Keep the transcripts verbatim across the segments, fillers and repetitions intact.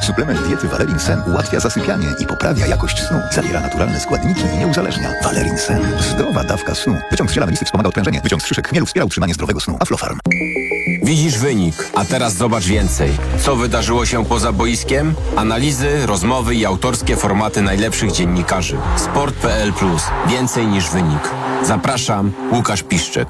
Suplement diety Valerin Sen ułatwia zasypianie i poprawia jakość snu. Zawiera naturalne składniki i nie uzależnia. Valerin Sen. Zdrowa dawka snu. Wyciąg z ziela melisy wspomaga odprężenie. Wyciąg z szyszek chmielu wspiera utrzymanie zdrowego snu. Aflofarm. Widzisz wynik, a teraz zobacz więcej. Co wydarzyło się poza boiskiem? Analizy, rozmowy i autorskie formaty najlepszych dziennikarzy. Sport kropka p l plus. Więcej niż wynik. Zapraszam, Łukasz Piszczek.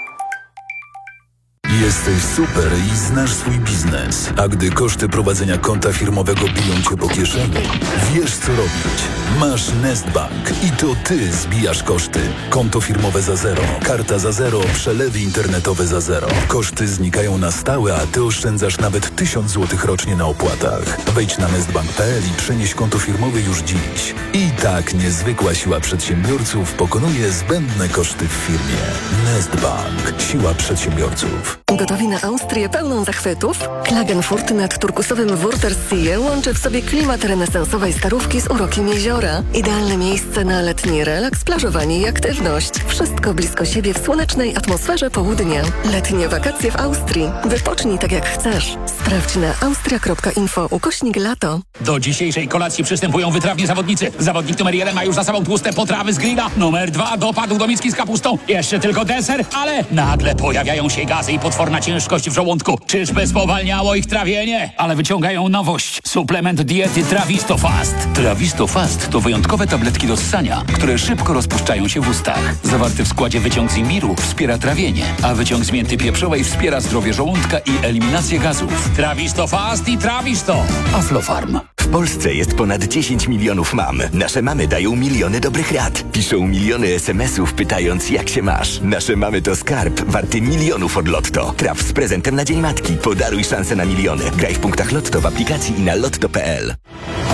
Jesteś super i znasz swój biznes, a gdy koszty prowadzenia konta firmowego biją cię po kieszeni, wiesz co robić. Masz Nestbank i to ty zbijasz koszty. Konto firmowe za zero, karta za zero, przelewy internetowe za zero. Koszty znikają na stałe, a ty oszczędzasz nawet tysiąc złotych rocznie na opłatach. Wejdź na nestbank kropka p l i przenieś konto firmowe już dziś. I tak niezwykła siła przedsiębiorców pokonuje zbędne koszty w firmie. Nestbank. Siła przedsiębiorców. Gotowi na Austrię pełną zachwytów? Klagenfurt nad turkusowym Wörthersee łączy w sobie klimat renesansowej starówki z urokiem jeziora. Idealne miejsce na letni relaks, plażowanie i aktywność. Wszystko blisko siebie w słonecznej atmosferze południa. Letnie wakacje w Austrii. Wypocznij tak jak chcesz. Sprawdź na austria kropka info ukośnik lato. Do dzisiejszej kolacji przystępują wytrawni zawodnicy. Zawodnik numer jeden ma już za sobą tłuste potrawy z grilla. Numer dwa dopadł do miski z kapustą. Jeszcze tylko deser, ale nagle pojawiają się gazy i potworna ciężkość w żołądku. Czyżby spowalniało ich trawienie? Ale wyciągają nowość. Suplement diety Trawisto Fast. Trawisto Fast to wyjątkowe tabletki do ssania, które szybko rozpuszczają się w ustach. Zawarty w składzie wyciąg z imbiru wspiera trawienie, a wyciąg z mięty pieprzowej wspiera zdrowie żołądka i eliminację gazów. Trawisto Fast i Trawisto. Aflofarm. W Polsce jest ponad dziesięć milionów mam. Nasze mamy dają miliony dobrych rad. Piszą miliony es em esów pytając, jak się masz. Nasze mamy to skarb warty milionów od Lotto. Traf z prezentem na Dzień Matki. Podaruj szansę na miliony. Graj w punktach Lotto w aplikacji i na lotto kropka p l.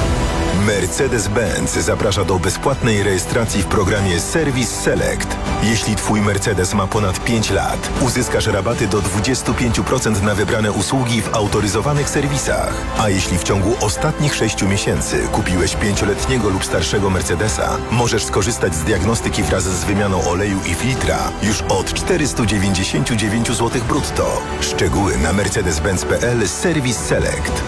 Mercedes-Benz zaprasza do bezpłatnej rejestracji w programie Service Select. Jeśli Twój Mercedes ma ponad pięć lat, uzyskasz rabaty do dwadzieścia pięć procent na wybrane usługi w autoryzowanych serwisach. A jeśli w ciągu ostatnich sześciu miesięcy kupiłeś pięcioletniego lub starszego Mercedesa, możesz skorzystać z diagnostyki wraz z wymianą oleju i filtra już od czterysta dziewięćdziesiąt dziewięć złotych brutto. Szczegóły na mercedes benz kropka p l Service Select.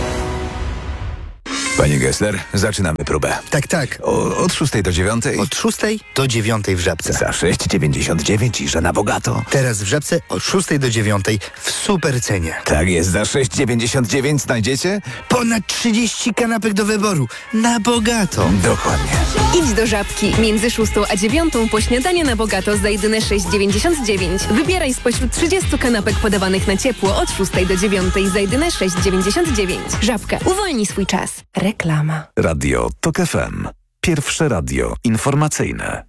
Panie Gessler, zaczynamy próbę. Tak, tak. O, od szóstej do dziewiątej? Od szóstej do dziewiątej w Żabce. Za sześć dziewięćdziesiąt dziewięć i że na bogato. Teraz w Żabce od szóstej do dziewiątej w super cenie. Tak jest, za sześć dziewięćdziesiąt dziewięć znajdziecie? Ponad trzydzieści kanapek do wyboru. Na bogato. Dokładnie. Idź do Żabki. Między szóstą a dziewiątą po śniadanie na bogato za jedyne sześć dziewięćdziesiąt dziewięć. Wybieraj spośród trzydziestu kanapek podawanych na ciepło od szóstej do dziewiątej za jedyne sześć dziewięćdziesiąt dziewięć. Żabka. Uwolnij swój czas. Reklama. Radio Tok F M. Pierwsze radio informacyjne.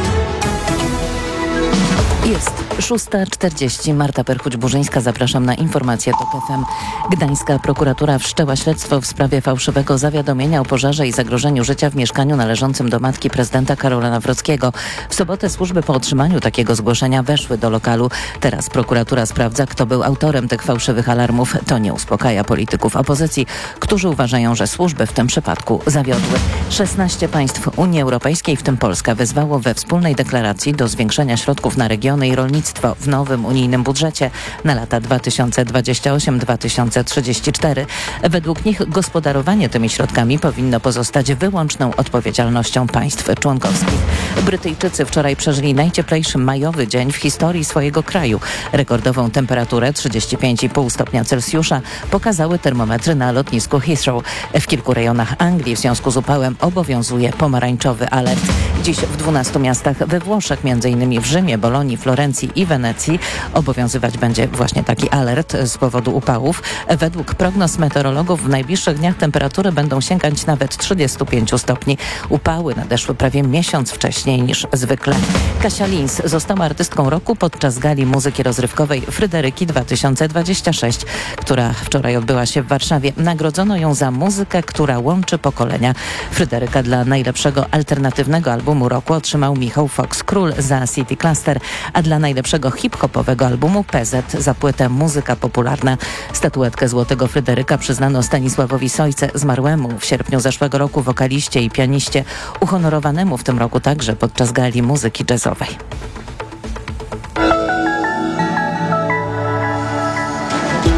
Jest szósta czterdzieści. Marta Perchuć-Burzyńska. Zapraszam na informacje Tok F M. Gdańska prokuratura wszczęła śledztwo w sprawie fałszywego zawiadomienia o pożarze i zagrożeniu życia w mieszkaniu należącym do matki prezydenta Karola Nawrockiego. W sobotę służby po otrzymaniu takiego zgłoszenia weszły do lokalu. Teraz prokuratura sprawdza, kto był autorem tych fałszywych alarmów. To nie uspokaja polityków opozycji, którzy uważają, że służby w tym przypadku zawiodły. szesnaście państw Unii Europejskiej, w tym Polska, wezwało we wspólnej deklaracji do zwiększenia środków na regiony i rolnictwo w nowym unijnym budżecie na lata dwa tysiące dwudziesty ósmy do dwa tysiące trzydziestego czwartego. Według nich gospodarowanie tymi środkami powinno pozostać wyłączną odpowiedzialnością państw członkowskich. Brytyjczycy wczoraj przeżyli najcieplejszy majowy dzień w historii swojego kraju. Rekordową temperaturę trzydzieści pięć i pół stopnia Celsjusza pokazały termometry na lotnisku Heathrow. W kilku rejonach Anglii w związku z upałem obowiązuje pomarańczowy alert. Dziś w dwunastu miastach we Włoszech, między innymi w Rzymie, Bolonii, Florencji i Wenecji, obowiązywać będzie właśnie taki alert z powodu upałów. Według prognoz meteorologów w najbliższych dniach temperatury będą sięgać nawet trzydziestu pięciu stopni. Upały nadeszły prawie miesiąc wcześniej niż zwykle. Kasia Lins została artystką roku podczas gali muzyki rozrywkowej Fryderyki dwa tysiące dwudziesty szósty, która wczoraj odbyła się w Warszawie. Nagrodzono ją za muzykę, która łączy pokolenia. Fryderyka dla najlepszego alternatywnego albumu roku otrzymał Michał Fox-Król za City Cluster, a dla najlepszego hip-hopowego albumu P Z za płytę Muzyka Popularna. Statuetkę Złotego Fryderyka przyznano Stanisławowi Sojce, zmarłemu w sierpniu zeszłego roku wokaliście i pianiście, uhonorowanemu w tym roku także podczas gali muzyki jazzowej.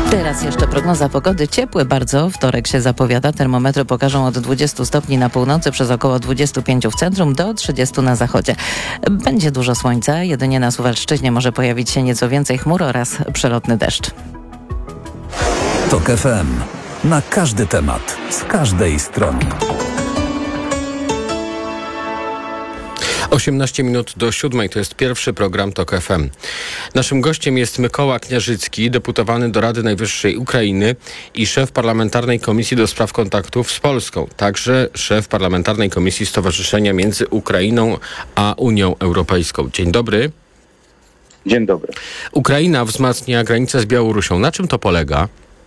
Teraz jeszcze prognoza pogody. Ciepłe bardzo. Wtorek się zapowiada. Termometry pokażą od dwudziestu stopni na północy przez około dwudziestu pięciu w centrum do trzydziestu na zachodzie. Będzie dużo słońca. Jedynie na Suwalszczyźnie może pojawić się nieco więcej chmur oraz przelotny deszcz. Tok F M. Na każdy temat. Z każdej strony. osiemnaście minut do siódmej, to jest pierwszy program Tok F M. Naszym gościem jest Mykoła Kniarzycki, deputowany do Rady Najwyższej Ukrainy i szef Parlamentarnej Komisji do Spraw Kontaktów z Polską. Także szef Parlamentarnej Komisji Stowarzyszenia między Ukrainą a Unią Europejską. Dzień dobry. Dzień dobry. Ukraina wzmacnia granicę z Białorusią. Na czym to polega?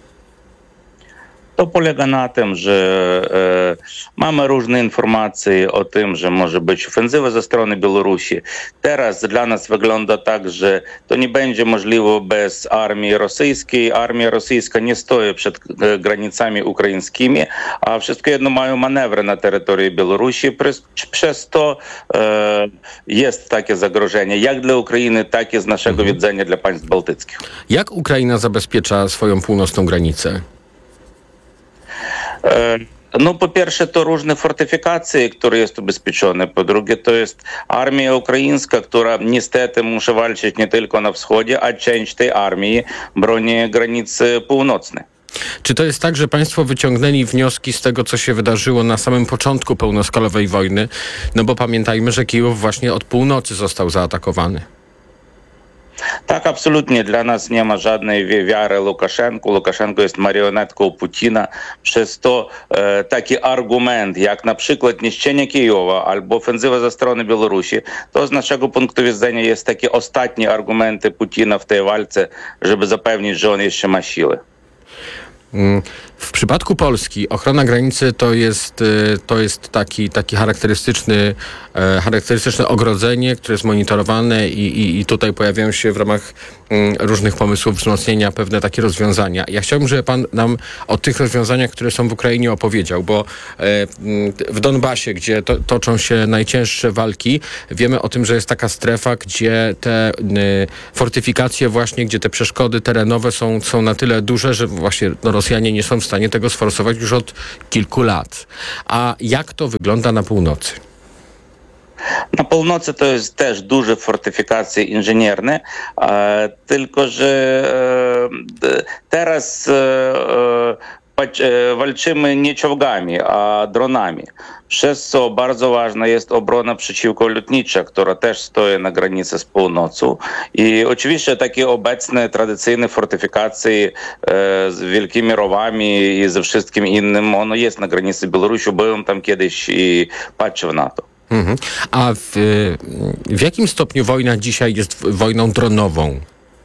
To polega na tym, że e, mamy różne informacje o tym, że może być ofensywa ze strony Białorusi. Teraz dla nas wygląda tak, że to nie będzie możliwe bez armii rosyjskiej. Armia rosyjska nie stoi przed e, granicami ukraińskimi, a wszystko jedno mają manewry na terytorium Białorusi. Przez, przez to e, jest takie zagrożenie, jak dla Ukrainy, tak i z naszego mhm. widzenia dla państw bałtyckich. Jak Ukraina zabezpiecza swoją północną granicę? No po pierwsze to różne fortyfikacje, które jest ubezpieczone. Po drugie to jest armia ukraińska, która niestety musi walczyć nie tylko na wschodzie, a część tej armii broni granicy północnej. Czy to jest tak, że państwo wyciągnęli wnioski z tego, co się wydarzyło na samym początku pełnoskalowej wojny? No bo pamiętajmy, że Kijów właśnie od północy został zaatakowany. Tak, absolutnie. Dla nas nie ma żadnej wiary Łukaszenku. Łukaszenko jest marionetką Putina. Przez to e, taki argument, jak na przykład niszczenie Kijowa albo ofensywa ze strony Białorusi, to z naszego punktu widzenia jest takie ostatnie argumenty Putina w tej walce, żeby zapewnić, że on jeszcze ma siłę. W przypadku Polski ochrona granicy to jest, to jest taki, taki charakterystyczny, e, charakterystyczne ogrodzenie, które jest monitorowane i, i, i tutaj pojawiają się w ramach m, różnych pomysłów wzmocnienia pewne takie rozwiązania. Ja chciałbym, żeby pan nam o tych rozwiązaniach, które są w Ukrainie, opowiedział, bo e, w Donbasie, gdzie to, toczą się najcięższe walki, wiemy o tym, że jest taka strefa, gdzie te y, fortyfikacje właśnie, gdzie te przeszkody terenowe są, są na tyle duże, że właśnie no, Rosjanie nie są w stanie tego sforsować już od kilku lat. A jak to wygląda na północy? Na północy to jest też duże fortyfikacje inżynierne, e, tylko że e, teraz e, walczymy nie czołgami, a dronami. Przez co bardzo ważna jest obrona przeciwkolotnicza, która też stoi na granicy z północą. I oczywiście takie obecne, tradycyjne fortyfikacje e, z wielkimi rowami i ze wszystkim innym, ono jest na granicy Białorusi. Byłem tam kiedyś i patrzył na to. Mhm. A w, w jakim stopniu wojna dzisiaj jest wojną dronową?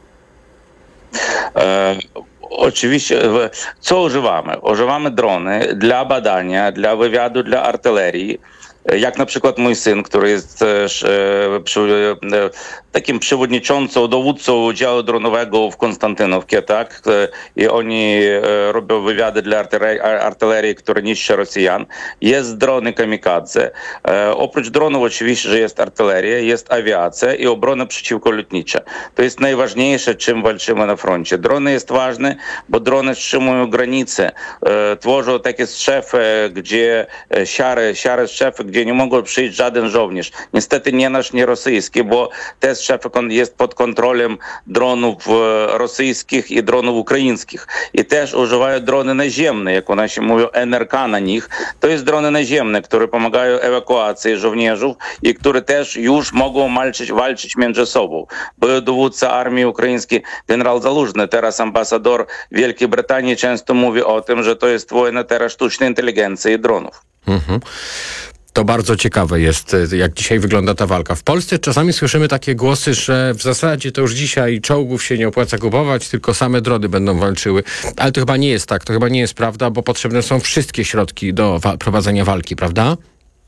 E, Oczywiście, co używamy? Używamy drony dla badania, dla wywiadu, dla artylerii. Jak na przykład mój syn, który jest też e, przy, e, takim przewodniczącą, dowódcą działu dronowego w Konstantynówce, tak? I oni e, robią wywiady dla artylerii, artylerii, które niszczy Rosjan. Jest drony kamikadze. E, oprócz dronów oczywiście, że jest artyleria, jest awiacja i obrona przeciwkolotnicza. To jest najważniejsze, czym walczymy na froncie. Drony jest ważne, bo drony wstrzymują granice. E, tworzą takie strzefy, gdzie siary, siary strzefy, gdzie nie mogą przyjść żaden żołnierz. Niestety nie nasz, nie rosyjski, bo te strefy jest pod kontrolą dronów rosyjskich i dronów ukraińskich. I też używają drony naziemne, jak u nas się mówią, N R K na nich. To jest drony naziemne, które pomagają ewakuacji żołnierzów i które też już mogą walczyć, walczyć między sobą. Był dowódca armii ukraińskiej, generał Zalużny, teraz ambasador Wielkiej Brytanii, często mówi o tym, że to jest wojna teraz sztucznej inteligencji i dronów. Mhm. To bardzo ciekawe jest, jak dzisiaj wygląda ta walka. W Polsce czasami słyszymy takie głosy, że w zasadzie to już dzisiaj czołgów się nie opłaca kupować, tylko same drony będą walczyły. Ale to chyba nie jest tak, to chyba nie jest prawda, bo potrzebne są wszystkie środki do wa- prowadzenia walki, prawda?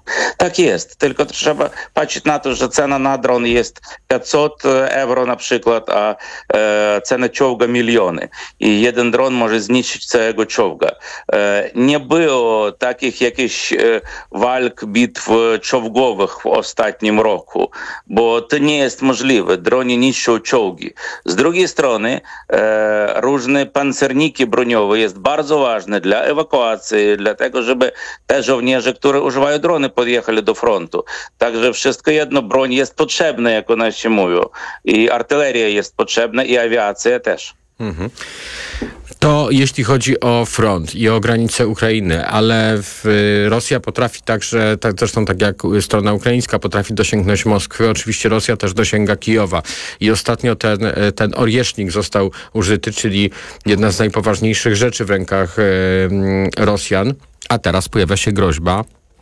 Tak jest, tylko trzeba patrzeć na to, że cena na dron jest pięćset euro na przykład, a e, cena czołga miliony. I jeden dron może zniszczyć całego czołga. E, nie było takich jakichś e, walk, bitw czołgowych w ostatnim roku, bo to nie jest możliwe. Drony niszczą czołgi. Z drugiej strony e, różne pancerniki broniowe jest bardzo ważne dla ewakuacji, dlatego żeby te żołnierze, które używają drony, podjechali do frontu. Także wszystko jedno, broń jest potrzebna, jak u nas się mówią. I artyleria jest potrzebna, i awiacja też. Mhm. To jeśli chodzi o front i o granice Ukrainy, ale w, Rosja potrafi także, tak, zresztą tak jak strona ukraińska potrafi dosięgnąć Moskwy, oczywiście Rosja też dosięga Kijowa. I ostatnio ten, ten Oriesznik został użyty, czyli jedna z najpoważniejszych rzeczy w rękach e, Rosjan, a teraz pojawia się groźba,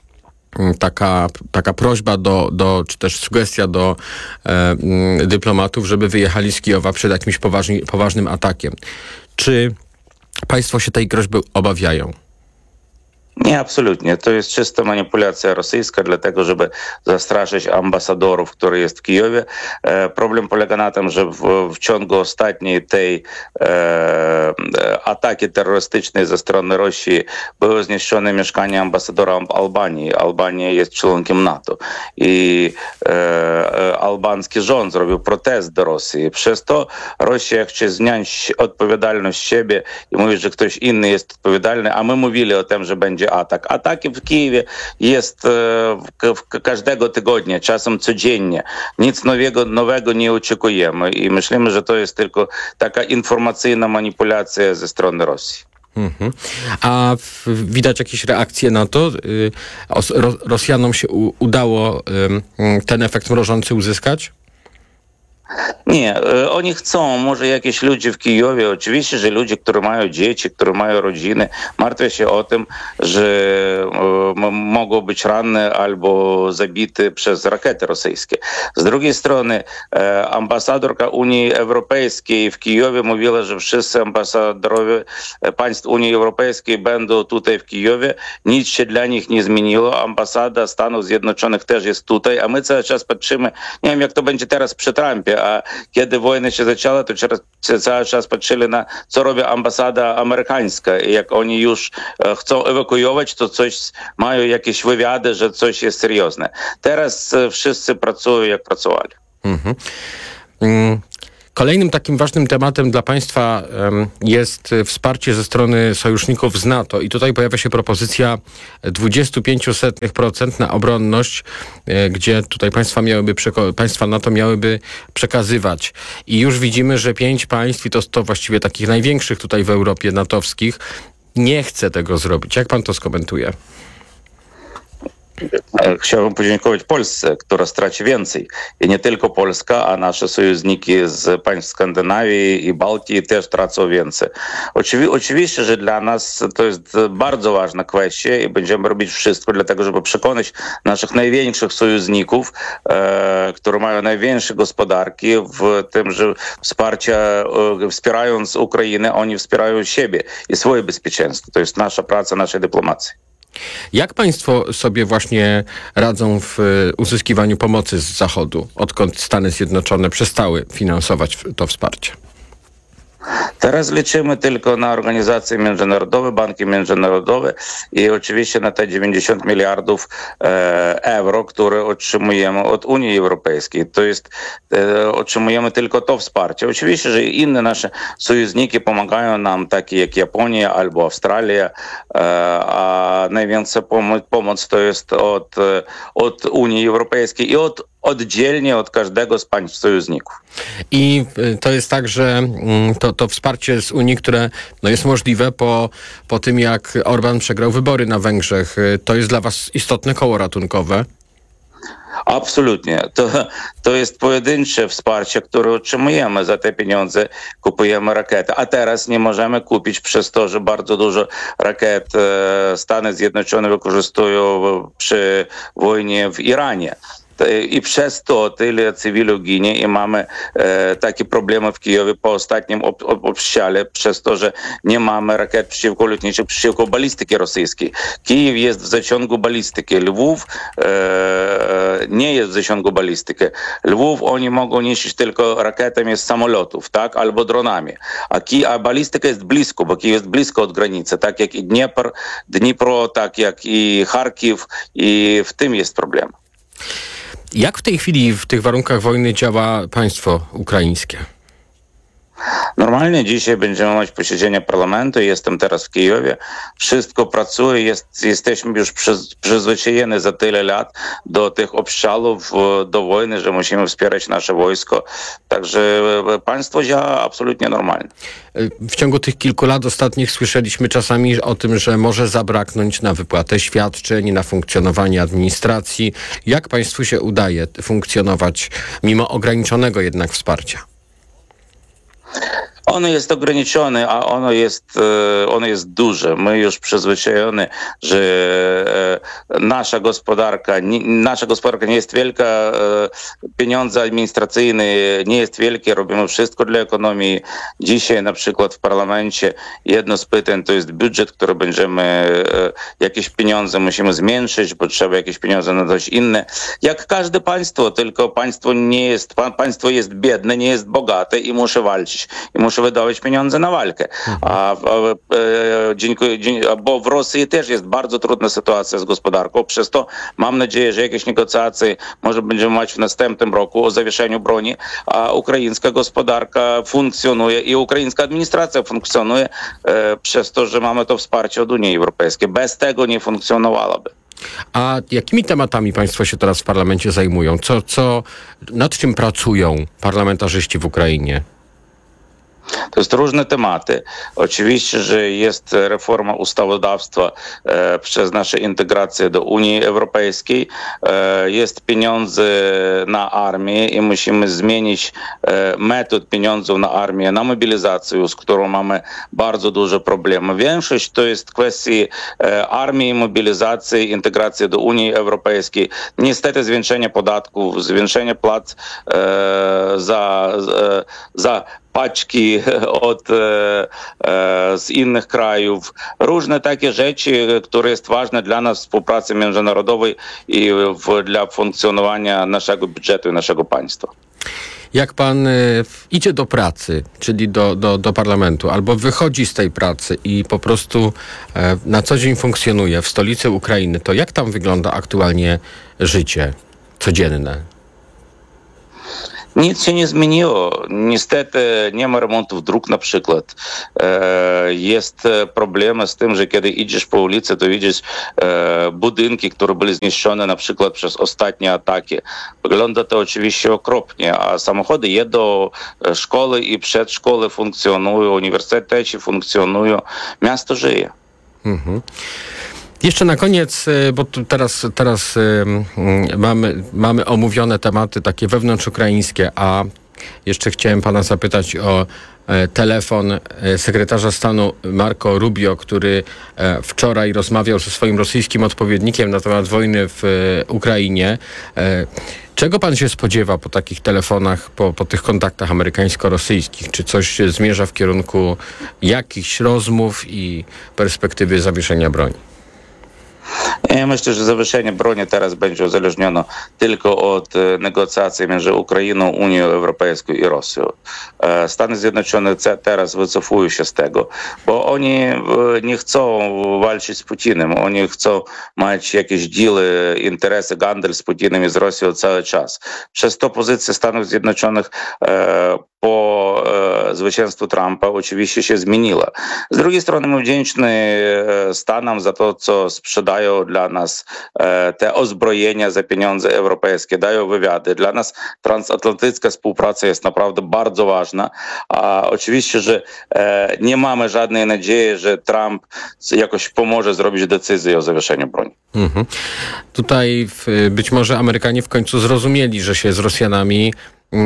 Taka, taka prośba do, do, czy też sugestia do e, dyplomatów, żeby wyjechali z Kijowa przed jakimś poważni, poważnym atakiem. Czy państwo się tej groźby obawiają? Nie, absolutnie. To jest czysta manipulacja rosyjska, dlatego żeby zastraszyć ambasadorów, który jest w Kijowie. E, problem polega na tym, że w, w ciągu ostatniej tej e, ataki terrorystycznej ze strony Rosji było zniszczone mieszkanie ambasadora Albanii. Albania jest członkiem NATO. I e, albański rząd zrobił protest do Rosji. Przez to Rosja chce znieść odpowiedzialność siebie i mówi, że ktoś inny jest odpowiedzialny, a my mówili o tym, że będzie atak. Ataki w Kijowie jest e, w, każdego tygodnia, czasem codziennie. Nic nowego, nowego nie oczekujemy i myślimy, że to jest tylko taka informacyjna manipulacja ze strony Rosji. Mhm. A w, widać jakieś reakcje na to? Y, os, ro, Rosjanom się u, udało y, ten efekt mrożący uzyskać? Nie, oni chcą, może jakieś ludzie w Kijowie, oczywiście, że ludzie, którzy mają dzieci, którzy mają rodziny, martwią się o tym, że e, mogą być ranne albo zabite przez rakiety rosyjskie. Z drugiej strony e, ambasadorka Unii Europejskiej w Kijowie mówiła, że wszyscy ambasadorowie państw Unii Europejskiej będą tutaj w Kijowie. Nic się dla nich nie zmieniło. Ambasada Stanów Zjednoczonych też jest tutaj, a my cały czas patrzymy, nie wiem jak to będzie teraz przy Trumpie, a kiedy wojna się zaczęła, to cały czas patrzyli na co robi ambasada amerykańska i jak oni już e, chcą ewakuować, to coś mają jakieś wywiady, że coś jest seriozne. Teraz e, wszyscy pracują jak pracowali. Mhm. Mm. Kolejnym takim ważnym tematem dla państwa um, jest wsparcie ze strony sojuszników z NATO i tutaj pojawia się propozycja dwadzieścia pięć procent na obronność, e, gdzie tutaj państwa, miałyby przeko- państwa NATO miałyby przekazywać. I już widzimy, że pięć państw, i to, to właściwie takich największych tutaj w Europie natowskich, nie chce tego zrobić. Jak pan to skomentuje? Chciałbym podziękować Polsce, która straci więcej. I nie tylko Polska, a nasze sojuzniki z państw Skandynawii i Bałtyki też tracą więcej. Oczywi- oczywiście, że dla nas to jest bardzo ważna kwestia i będziemy robić wszystko dlatego, żeby przekonać naszych największych sojuszników, e, które mają największe gospodarki w tym, że wsparcie, e, wspierając Ukrainę, oni wspierają siebie i swoje bezpieczeństwo. To jest nasza praca, naszej dyplomacji. Jak państwo sobie właśnie radzą w uzyskiwaniu pomocy z Zachodu, odkąd Stany Zjednoczone przestały finansować to wsparcie? Teraz liczymy tylko na organizacje międzynarodowe, banki międzynarodowe i oczywiście na te dziewięćdziesiąt miliardów e, euro, które otrzymujemy od Unii Europejskiej. To jest, e, otrzymujemy tylko to wsparcie. Oczywiście, że inne nasze sojuzniki pomagają nam, takie jak Japonia albo Australia, e, a największa pom- pomoc to jest od, od Unii Europejskiej i od oddzielnie od każdego z państw sojuszników. I to jest tak, że to, to wsparcie z Unii, które no jest możliwe po, po tym, jak Orbán przegrał wybory na Węgrzech, to jest dla was istotne koło ratunkowe? Absolutnie. To, to jest pojedyncze wsparcie, które otrzymujemy. Za te pieniądze kupujemy rakiety. A teraz nie możemy kupić przez to, że bardzo dużo rakiet e, Stany Zjednoczone wykorzystują przy wojnie w Iranie. i przez to tyle cywilów ginie i mamy e, takie problemy w Kijowie po ostatnim ob, ob, obstrzale, przez to, że nie mamy rakiet przeciwkolotniczych przeciwko balistyce rosyjskiej. Kijów jest w zasięgu balistyki, Lwów e, nie jest w zasięgu balistyki. Lwów oni mogą niszczyć tylko rakietami z samolotów, tak, albo dronami. A, Ki, a balistyka jest blisko, bo Kijów jest blisko od granicy, tak jak i Dniepr, Dnipro, tak jak i Charkiw, i w tym jest problem. Jak w tej chwili w tych warunkach wojny działa państwo ukraińskie? Normalnie dzisiaj będziemy mieć posiedzenie parlamentu, jestem teraz w Kijowie, wszystko pracuje, jest, jesteśmy już przyz, przyzwyczajeni za tyle lat do tych obstrzałów, do wojny, że musimy wspierać nasze wojsko, także państwo działa absolutnie normalnie. W ciągu tych kilku lat ostatnich słyszeliśmy czasami o tym, że może zabraknąć na wypłatę świadczeń, na funkcjonowanie administracji. Jak państwu się udaje funkcjonować mimo ograniczonego jednak wsparcia? Ono jest ograniczone, a ono jest, ono jest duże. My już przyzwyczajeni, że nasza gospodarka, nasza gospodarka nie jest wielka, pieniądze administracyjne nie jest wielkie, robimy wszystko dla ekonomii. Dzisiaj na przykład w parlamencie jedno z pytań to jest budżet, który będziemy, jakieś pieniądze musimy zmniejszyć, bo trzeba jakieś pieniądze na coś inne. Jak każde państwo, tylko państwo nie jest, państwo jest biedne, nie jest bogate i musi walczyć. I muszę wydawać pieniądze na walkę. A, a, e, dziękuję, dziękuję, bo w Rosji też jest bardzo trudna sytuacja z gospodarką. Przez to mam nadzieję, że jakieś negocjacje może będziemy mieć w następnym roku o zawieszeniu broni, a ukraińska gospodarka funkcjonuje i ukraińska administracja funkcjonuje e, przez to, że mamy to wsparcie od Unii Europejskiej. Bez tego nie funkcjonowałoby. A jakimi tematami państwo się teraz w parlamencie zajmują? Co, co, nad czym pracują parlamentarzyści w Ukrainie? To jest różne tematy. Oczywiście, że jest reforma ustawodawstwa e, przez naszą integrację do Unii Europejskiej. E, jest pieniądze na armię i musimy zmienić e, metod pieniędzy na armię, na mobilizację, z którą mamy bardzo duże problemy. Większość to jest kwestii e, armii, mobilizacji, integracji do Unii Europejskiej. Niestety zwiększenie podatków, zwiększenie płac e, za, za, za paczki od, e, e, z innych krajów. Różne takie rzeczy, które jest ważne dla nas w współpracy międzynarodowej i w, dla funkcjonowania naszego budżetu i naszego państwa. Jak pan y, idzie do pracy, czyli do, do, do parlamentu, albo wychodzi z tej pracy i po prostu y, na co dzień funkcjonuje w stolicy Ukrainy, to jak tam wygląda aktualnie życie codzienne? Nic się nie zmieniło. Niestety nie ma remontów dróg na przykład. E, jest problem z tym, że kiedy idziesz po ulicy, to widzisz e, budynki, które były zniszczone na przykład przez ostatnie ataki. Wygląda to oczywiście okropnie, a samochody jedą, szkoły i przedszkoły funkcjonują, uniwersytety funkcjonują, miasto żyje. Mhm. Jeszcze na koniec, bo tu teraz, teraz mamy, mamy omówione tematy takie wewnątrzukraińskie, a jeszcze chciałem pana zapytać o telefon sekretarza stanu Marco Rubio, który wczoraj rozmawiał ze swoim rosyjskim odpowiednikiem na temat wojny w Ukrainie. Czego pan się spodziewa po takich telefonach, po, po tych kontaktach amerykańsko-rosyjskich? Czy coś zmierza w kierunku jakichś rozmów i perspektywy zawieszenia broni? Ja myślę, że zawieszenie broni teraz będzie uzależnione tylko od negocjacji między Ukrainą, Unią Europejską i Rosją. Stany Zjednoczone teraz wycofują się z tego, bo oni nie chcą walczyć z Putinem, oni chcą mieć jakieś deale, interesy, handel z Putinem i z Rosją cały czas. Przez to pozycja Stanów Zjednoczonych po zwycięstwu Trumpa oczywiście się zmieniła. Z drugiej strony my wdzięczni Stanom za to, co sprzedają dla nas te uzbrojenia za pieniądze europejskie, dają wywiady. Dla nas transatlantycka współpraca jest naprawdę bardzo ważna. A oczywiście, że nie mamy żadnej nadziei, że Trump jakoś pomoże zrobić decyzję o zawieszeniu broni. Mhm. Tutaj w, być może Amerykanie w końcu zrozumieli, że się z Rosjanami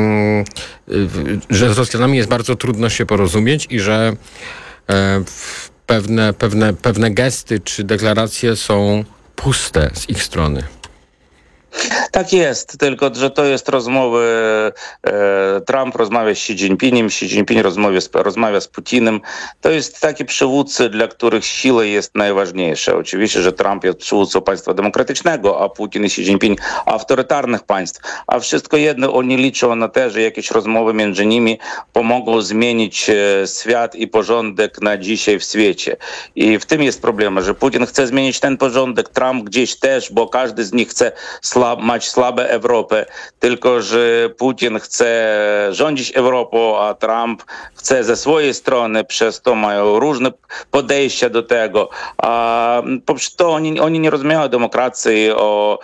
że z Rosjanami jest bardzo trudno się porozumieć i że pewne, pewne, pewne gesty czy deklaracje są puste z ich strony. Tak jest, tylko że to jest rozmowy, e, Trump rozmawia z Xi Jinpingiem, Xi Jinping rozmawia z, rozmawia z Putinem. To jest taki przywódcy, dla których siła jest najważniejsza. Oczywiście, że Trump jest przywódcą państwa demokratycznego, a Putin i Xi Jinping autorytarnych państw. A wszystko jedno, oni liczą na to, że jakieś rozmowy między nimi pomogą zmienić e, świat i porządek na dzisiaj w świecie. I w tym jest problem, że Putin chce zmienić ten porządek, Trump gdzieś też, bo każdy z nich chce Slab, mać słabe Europę, tylko że Putin chce rządzić Europą, a Trump chce ze swojej strony, przez to mają różne podejścia do tego. A poprzez to oni, oni nie rozumieją o demokracji, o,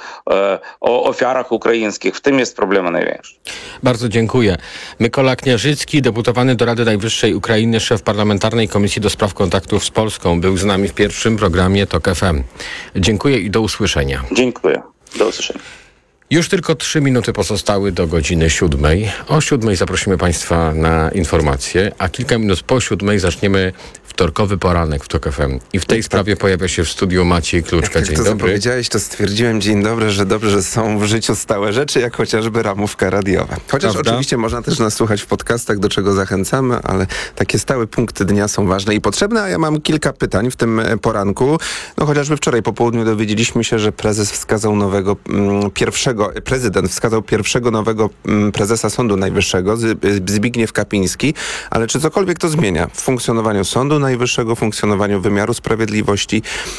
o ofiarach ukraińskich. W tym jest problem największy. Bardzo dziękuję. Mykola Kniarzycki, deputowany do Rady Najwyższej Ukrainy, szef Parlamentarnej Komisji do Spraw Kontaktów z Polską, był z nami w pierwszym programie TOK F M. Dziękuję i do usłyszenia. Dziękuję. Do usłyszenia. Już tylko trzy minuty pozostały do godziny siódmej. O siódmej zaprosimy Państwa na informacje, a kilka minut po siódmej zaczniemy wtorkowy poranek w TOK F M. I w tej sprawie pojawia się w studiu Maciej Kluczka. Jak Dzień to dobry. zapowiedziałeś, to stwierdziłem dzień dobry, że dobrze, że są w życiu stałe rzeczy, jak chociażby ramówka radiowa. Chociaż Prawda? oczywiście można też nas słuchać w podcastach, do czego zachęcamy, ale takie stałe punkty dnia są ważne i potrzebne, a ja mam kilka pytań w tym poranku. No chociażby wczoraj po południu dowiedzieliśmy się, że prezes wskazał nowego mm, pierwszego, prezydent wskazał pierwszego nowego mm, prezesa Sądu Najwyższego, Zbigniew Kapiński, ale czy cokolwiek to zmienia w funkcjonowaniu Sądu Najwyższego, funkcjonowaniu wymiaru sprawiedliwości?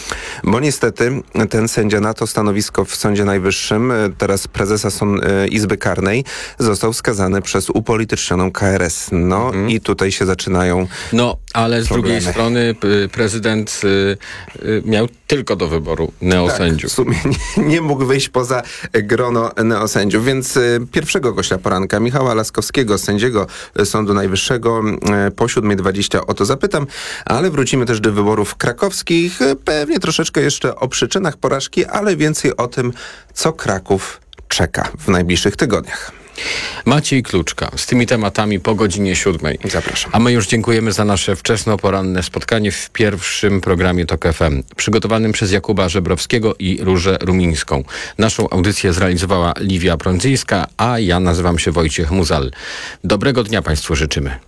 Bo niestety ten sędzia na to stanowisko w Sądzie Najwyższym, teraz prezesa Sąd, Izby Karnej, został wskazany przez upolitycznioną K R S. No mhm. i tutaj się zaczynają No, ale z problemy. drugiej strony y, prezydent y, y, miał tylko do wyboru neosędziów. Tak, w sumie nie, nie mógł wyjść poza grono neosędziów, więc y, pierwszego gościa poranka, Michała Laskowskiego, sędziego Sądu Najwyższego, y, po siódmej dwadzieścia o to zapytam, ale wrócimy też do wyborów krakowskich, y, pewnie troszeczkę jeszcze o przyczynach porażki, ale więcej o tym, co Kraków czeka w najbliższych tygodniach. Maciej Kluczka z tymi tematami po godzinie siódmej. Zapraszam. A my już dziękujemy za nasze wczesno-poranne spotkanie w pierwszym programie TOK F M, przygotowanym przez Jakuba Żebrowskiego i Różę Rumińską. Naszą audycję zrealizowała Liwia Prądzyjska, a ja nazywam się Wojciech Muzal. Dobrego dnia Państwu życzymy.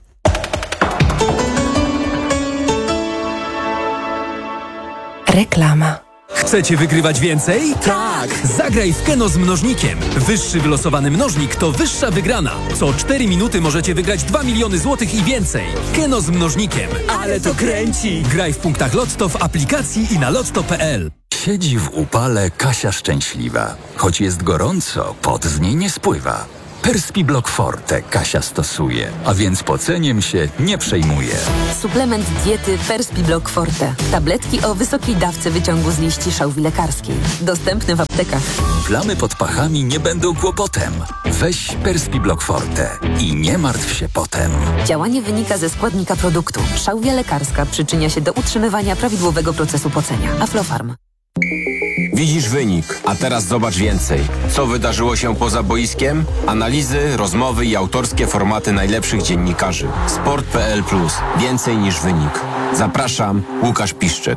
Reklama. Chcecie wygrywać więcej? Tak! Zagraj w Keno z mnożnikiem. Wyższy wylosowany mnożnik to wyższa wygrana. Co cztery minuty możecie wygrać dwa miliony złotych i więcej. Keno z mnożnikiem. Ale to kręci! Graj w punktach Lotto w aplikacji i na lotto kropka p l. Siedzi w upale Kasia szczęśliwa. Choć jest gorąco, pot z niej nie spływa. Perspiblock Forte Kasia stosuje, a więc poceniem się nie przejmuje. Suplement diety Perspiblock Forte. Tabletki o wysokiej dawce wyciągu z liści szałwi lekarskiej. Dostępne w aptekach. Plamy pod pachami nie będą kłopotem. Weź Perspiblock Forte i nie martw się potem. Działanie wynika ze składnika produktu. Szałwia lekarska przyczynia się do utrzymywania prawidłowego procesu pocenia. Aflofarm. Widzisz wynik, a teraz zobacz więcej. Co wydarzyło się poza boiskiem? Analizy, rozmowy i autorskie formaty najlepszych dziennikarzy. sport kropka p l plus. Więcej niż wynik. Zapraszam, Łukasz Piszczek.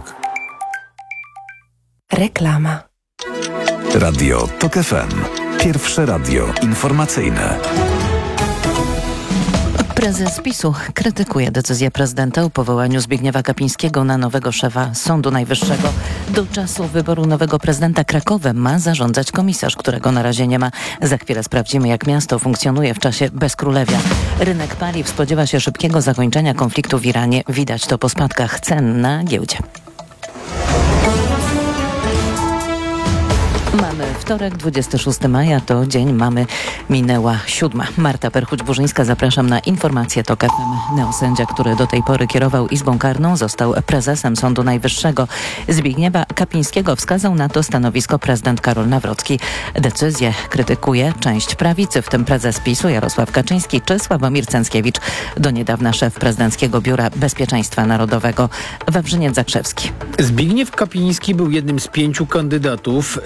Reklama. Radio TOK F M. Pierwsze radio informacyjne. Prezes PiSu krytykuje decyzję prezydenta o powołaniu Zbigniewa Kapińskiego na nowego szefa Sądu Najwyższego. Do czasu wyboru nowego prezydenta Krakowem ma zarządzać komisarz, którego na razie nie ma. Za chwilę sprawdzimy, jak miasto funkcjonuje w czasie bezkrólewia. Rynek paliw spodziewa się szybkiego zakończenia konfliktu w Iranie. Widać to po spadkach cen na giełdzie. Mamy wtorek, dwudziestego szóstego maja, to dzień mamy, minęła siódma. Marta Perchuć-Burzyńska, zapraszam na informację TOK F M. Neosędzia, który do tej pory kierował Izbą Karną, został prezesem Sądu Najwyższego. Zbigniewa Kapińskiego wskazał na to stanowisko prezydent Karol Nawrocki. Decyzję krytykuje część prawicy, w tym prezes PiSu Jarosław Kaczyński czy Sławomir Cęckiewicz, do niedawna szef prezydenckiego Biura Bezpieczeństwa Narodowego. Wawrzyniec Zakrzewski. Zbigniew Kapiński był jednym z pięciu kandydatów. Samych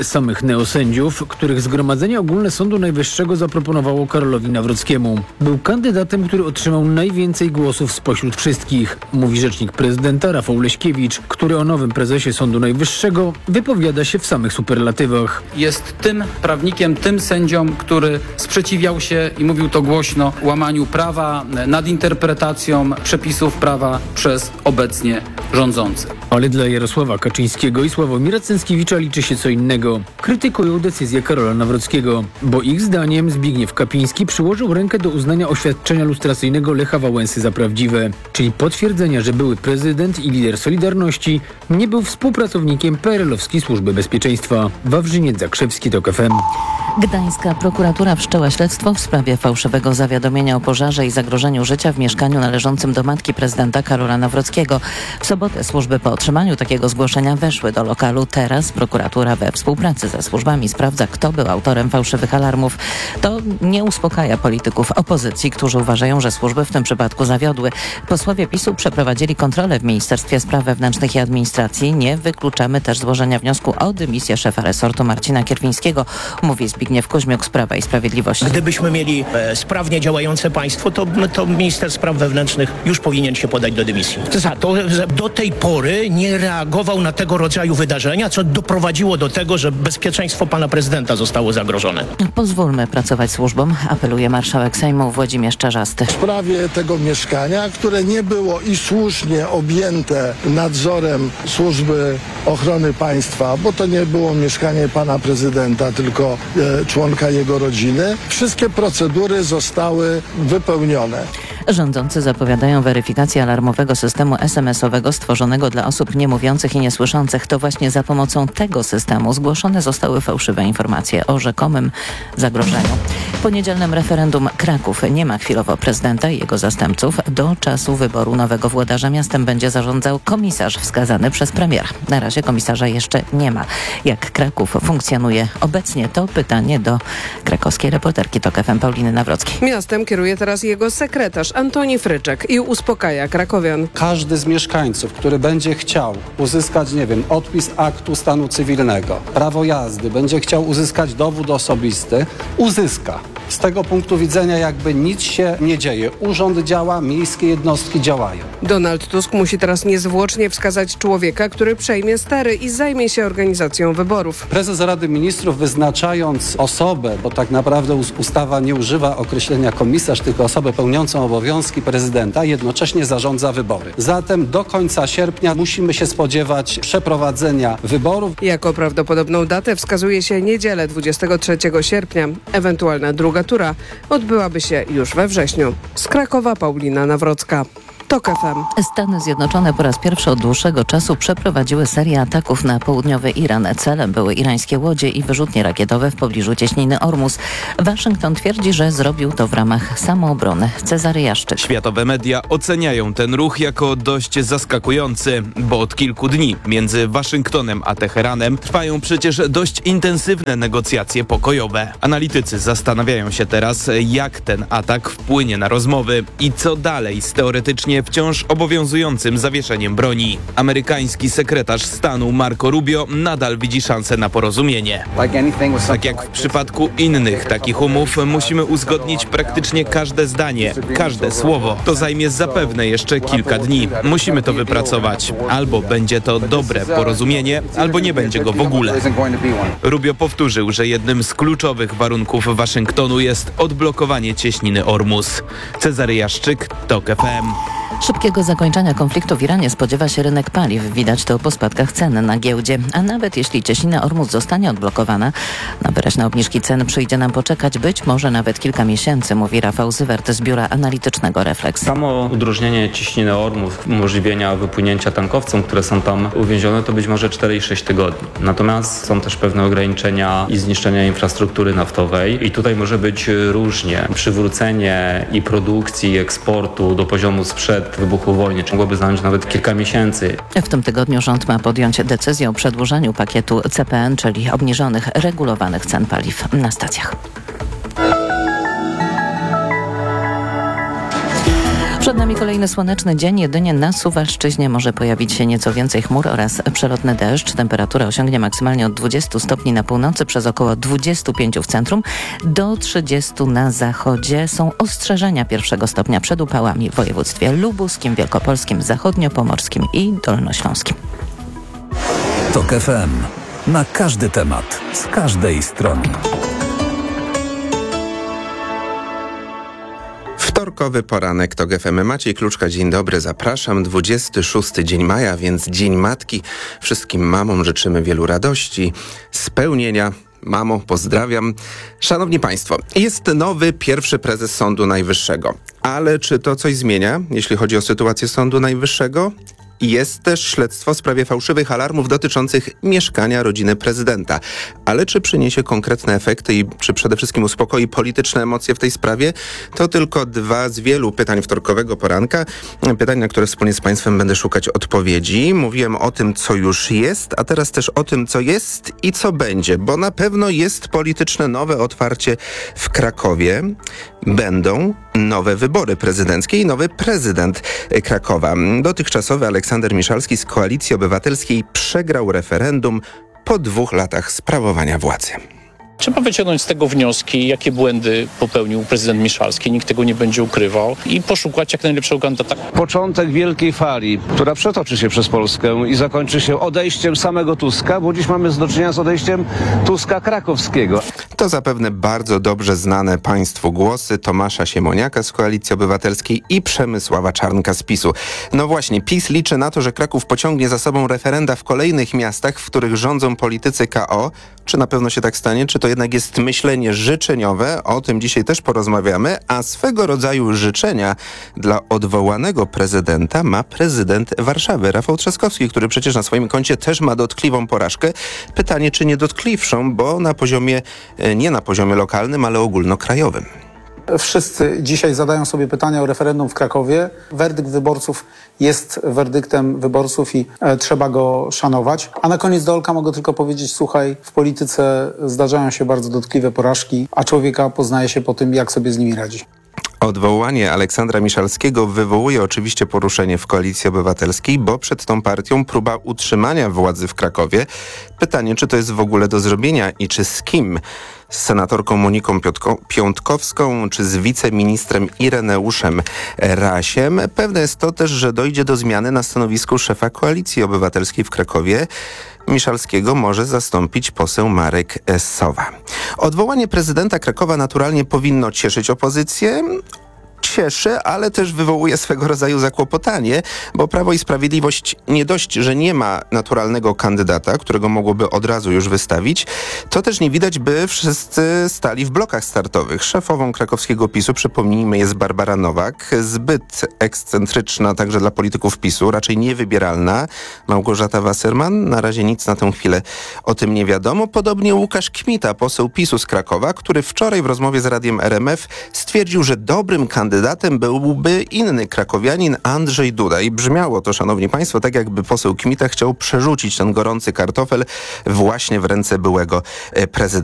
neosędziów, których Zgromadzenie Ogólne Sądu Najwyższego zaproponowało Karolowi Nawrockiemu. Był kandydatem, który otrzymał najwięcej głosów spośród wszystkich, mówi rzecznik prezydenta Rafał Leśkiewicz, który o nowym prezesie Sądu Najwyższego wypowiada się w samych superlatywach. Jest tym prawnikiem, tym sędzią, który sprzeciwiał się i mówił to głośno łamaniu prawa, nadinterpretacją przepisów prawa przez obecnie rządzących. Ale dla Jarosława Kaczyńskiego i Sławomira Cęckiewicza liczy się co innego. Krytykują decyzję Karola Nawrockiego, bo ich zdaniem Zbigniew Kapiński przyłożył rękę do uznania oświadczenia lustracyjnego Lecha Wałęsy za prawdziwe, czyli potwierdzenia, że były prezydent i lider Solidarności nie był współpracownikiem P R L-owskiej Służby Bezpieczeństwa. Wawrzyniec Zakrzewski, TOK F M. Gdańska prokuratura wszczęła śledztwo w sprawie fałszywego zawiadomienia o pożarze i zagrożeniu życia w mieszkaniu należącym do matki prezydenta Karola Nawrockiego. W sobotę służby po otrzymaniu takiego zgłoszenia weszły do lokalu. Teraz prokuratura we współpracy ze służbami sprawdza, kto był autorem fałszywych alarmów. To nie uspokaja polityków opozycji, którzy uważają, że służby w tym przypadku zawiodły. Posłowie PiSu przeprowadzili kontrolę w Ministerstwie Spraw Wewnętrznych i Administracji. Nie wykluczamy też złożenia wniosku o dymisję szefa resortu Marcina Kierwińskiego, mówi Zbigniew Kuźmiuk z Prawa i Sprawiedliwości. Gdybyśmy mieli e, sprawnie działające państwo, to, to minister spraw wewnętrznych już powinien się podać do dymisji. Za to, że do tej pory nie reagował na tego rodzaju wydarzenia, co doprowadziło do tego, że bezpieczeństwo pana prezydenta zostało zagrożone. Pozwólmy pracować służbom, apeluje marszałek Sejmu Włodzimierz Czarzasty. W sprawie tego mieszkania, które nie było i słusznie objęte nadzorem Służby Ochrony Państwa, bo to nie było mieszkanie pana prezydenta, tylko e, członka jego rodziny. Wszystkie procedury zostały wypełnione. Rządzący zapowiadają weryfikację alarmowego systemu es em esowego stworzonego dla osób niemówiących i niesłyszących. To właśnie za pomocą tego systemu zgłoszone zostały fałszywe informacje o rzekomym zagrożeniu. Po niedzielnym referendum Kraków nie ma chwilowo prezydenta i jego zastępców. Do czasu wyboru nowego włodarza miastem będzie zarządzał komisarz wskazany przez premiera. Na razie komisarza jeszcze nie ma. Jak Kraków funkcjonuje obecnie, to pytanie do krakowskiej reporterki TOK F M Pauliny Nawrockiej. Miastem kieruje teraz jego sekretarz Antoni Fryczek i uspokaja krakowian. Każdy z mieszkańców, który będzie chciał uzyskać, nie wiem, odpis aktu stanu cywilnego, prawo jazdy, będzie chciał uzyskać dowód osobisty, uzyska. Z tego punktu widzenia jakby nic się nie dzieje. Urząd działa, miejskie jednostki działają. Donald Tusk musi teraz niezwłocznie wskazać człowieka, który przejmie stery i zajmie się organizacją wyborów. Prezes Rady Ministrów, wyznaczając osobę, bo tak naprawdę ustawa nie używa określenia komisarz, tylko osobę pełniącą obowiązki prezydenta, jednocześnie zarządza wybory. Zatem do końca sierpnia musimy się spodziewać przeprowadzenia wyborów. Jako prawdopodobną datę wskazuje się niedzielę dwudziestego trzeciego sierpnia. Ewentualna druga tura odbyłaby się już we wrześniu. Z Krakowa Paulina Nawrocka. TOK F M. Stany Zjednoczone po raz pierwszy od dłuższego czasu przeprowadziły serię ataków na południowy Iran. Celem były irańskie łodzie i wyrzutnie rakietowe w pobliżu cieśniny Ormus. Waszyngton twierdzi, że zrobił to w ramach samoobrony. Cezary Jaszczyk. Światowe media oceniają ten ruch jako dość zaskakujący, bo od kilku dni między Waszyngtonem a Teheranem trwają przecież dość intensywne negocjacje pokojowe. Analitycy zastanawiają się teraz, jak ten atak wpłynie na rozmowy i co dalej z teoretycznie wciąż obowiązującym zawieszeniem broni. Amerykański sekretarz stanu Marco Rubio nadal widzi szansę na porozumienie. Tak jak w przypadku innych takich umów, musimy uzgodnić praktycznie każde zdanie, każde słowo. To zajmie zapewne jeszcze kilka dni. Musimy to wypracować. Albo będzie to dobre porozumienie, albo nie będzie go w ogóle. Rubio powtórzył, że jednym z kluczowych warunków Waszyngtonu jest odblokowanie cieśniny Ormus. Cezary Jaszczyk, TOK F M. Szybkiego zakończenia konfliktu w Iranie spodziewa się rynek paliw. Widać to po spadkach cen na giełdzie. A nawet jeśli cieśnina Ormus zostanie odblokowana, na wyraźne obniżki cen przyjdzie nam poczekać być może nawet kilka miesięcy, mówi Rafał Zywert z biura analitycznego Refleks. Samo udrożnienie cieśniny Ormus, umożliwienia wypłynięcia tankowcom, które są tam uwięzione, to być może cztery i sześć tygodni. Natomiast są też pewne ograniczenia i zniszczenia infrastruktury naftowej i tutaj może być różnie. Przywrócenie i produkcji, i eksportu do poziomu sprzed wybuchu wojny mogłoby zająć nawet kilka miesięcy. W tym tygodniu rząd ma podjąć decyzję o przedłużeniu pakietu C P N, czyli obniżonych, regulowanych cen paliw na stacjach. Przed nami kolejny słoneczny dzień. Jedynie na Suwalszczyźnie może pojawić się nieco więcej chmur oraz przelotny deszcz. Temperatura osiągnie maksymalnie od dwudziestu stopni na północy, przez około dwudziestu pięciu w centrum, do trzydziestu na zachodzie. Są ostrzeżenia pierwszego stopnia przed upałami w województwie lubuskim, wielkopolskim, zachodniopomorskim i dolnośląskim. TOK F M. Na każdy temat, z każdej strony. Wtorkowy poranek TOK F M. Maciej Kluczka, dzień dobry, zapraszam. dwudziesty szósty dzień maja, więc Dzień Matki. Wszystkim mamom życzymy wielu radości, spełnienia. Mamo, pozdrawiam. Szanowni Państwo, jest nowy pierwszy prezes Sądu Najwyższego. Ale czy to coś zmienia, jeśli chodzi o sytuację Sądu Najwyższego? Jest też śledztwo w sprawie fałszywych alarmów dotyczących mieszkania rodziny prezydenta. Ale czy przyniesie konkretne efekty i czy przede wszystkim uspokoi polityczne emocje w tej sprawie? To tylko dwa z wielu pytań wtorkowego poranka. Pytań, na które wspólnie z Państwem będę szukać odpowiedzi. Mówiłem o tym, co już jest, a teraz też o tym, co jest i co będzie. Bo na pewno jest polityczne nowe otwarcie w Krakowie. Będą nowe wybory prezydenckie i nowy prezydent Krakowa. Dotychczasowy Aleksander Miszalski z Koalicji Obywatelskiej przegrał referendum po dwóch latach sprawowania władzy. Trzeba wyciągnąć z tego wnioski, jakie błędy popełnił prezydent Miszalski. Nikt tego nie będzie ukrywał i poszukać jak najlepszego kandydata. Początek wielkiej fali, która przetoczy się przez Polskę i zakończy się odejściem samego Tuska, bo dziś mamy do czynienia z odejściem Tuska krakowskiego. To zapewne bardzo dobrze znane Państwu głosy Tomasza Siemoniaka z Koalicji Obywatelskiej i Przemysława Czarnka z PiSu. No właśnie, PiS liczy na to, że Kraków pociągnie za sobą referenda w kolejnych miastach, w których rządzą politycy K O. Czy na pewno się tak stanie? Czy to jednak jest myślenie życzeniowe? O tym dzisiaj też porozmawiamy, a swego rodzaju życzenia dla odwołanego prezydenta ma prezydent Warszawy, Rafał Trzaskowski, który przecież na swoim koncie też ma dotkliwą porażkę. Pytanie, czy nie dotkliwszą, bo na poziomie, nie na poziomie lokalnym, ale ogólnokrajowym. Wszyscy dzisiaj zadają sobie pytania o referendum w Krakowie. Werdykt wyborców jest werdyktem wyborców i e, trzeba go szanować. A na koniec do Olka mogę tylko powiedzieć, słuchaj, w polityce zdarzają się bardzo dotkliwe porażki, a człowieka poznaje się po tym, jak sobie z nimi radzi. Odwołanie Aleksandra Miszalskiego wywołuje oczywiście poruszenie w Koalicji Obywatelskiej, bo przed tą partią próba utrzymania władzy w Krakowie. Pytanie, czy to jest w ogóle do zrobienia i czy z kim? Z senatorką Moniką Piotko- Piątkowską czy z wiceministrem Ireneuszem Rasiem. Pewne jest to też, że dojdzie do zmiany na stanowisku szefa Koalicji Obywatelskiej w Krakowie. Miszalskiego może zastąpić poseł Marek Sowa. Odwołanie prezydenta Krakowa naturalnie powinno cieszyć opozycję. Cieszy, ale też wywołuje swego rodzaju zakłopotanie, bo Prawo i Sprawiedliwość nie dość, że nie ma naturalnego kandydata, którego mogłoby od razu już wystawić, to też nie widać, by wszyscy stali w blokach startowych. Szefową krakowskiego PiSu, przypomnijmy, jest Barbara Nowak, zbyt ekscentryczna także dla polityków PiSu, raczej niewybieralna. Małgorzata Wasserman, na razie nic na tę chwilę o tym nie wiadomo. Podobnie Łukasz Kmita, poseł PiSu z Krakowa, który wczoraj w rozmowie z Radiem R M F stwierdził, że dobrym kandydatem Kandydatem byłby inny krakowianin Andrzej Duda. I brzmiało to, szanowni państwo, tak jakby poseł Kmita chciał przerzucić ten gorący kartofel właśnie w ręce byłego prezydenta.